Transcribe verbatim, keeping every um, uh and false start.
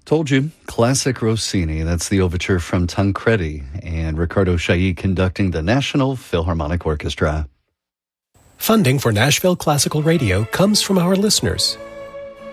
Told you, classic Rossini. That's the overture from Tancredi and Riccardo Chailly conducting the National Philharmonic Orchestra. Funding for Nashville Classical Radio comes from our listeners